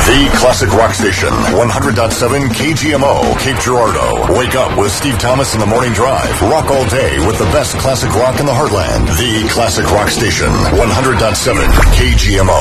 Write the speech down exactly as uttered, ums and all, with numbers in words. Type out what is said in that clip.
The Classic Rock Station, one hundred point seven K G M O, Cape Girardeau. Wake up with Steve Thomas in the Morning Drive. Rock all day with the best classic rock in the heartland. The Classic Rock Station, one hundred point seven K G M O.